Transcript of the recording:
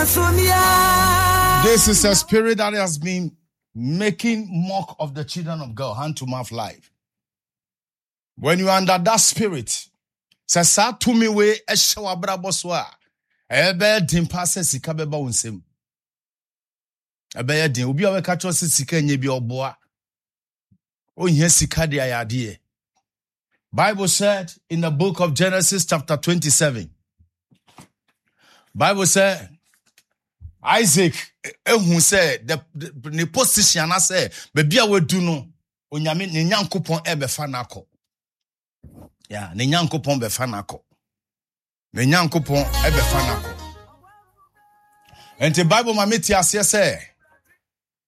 This is a spirit that has been making mock of the children of God, hand to mouth life. When you are under that spirit, say sa to me we eshawa braboswa. Ebe din passe sika beba unsem. Ebe din obi a we catch us sika nye bi oboa. O nye sika de ayade. Bible said in the book of Genesis chapter 27. Bible said Isaac who said the position I say baby a we do no onyame ne nyankopon ebefa nako. Yeah, ne nyankopon befa nako. Ne nyankopon ebefa nako. And the Bible ma meti ase say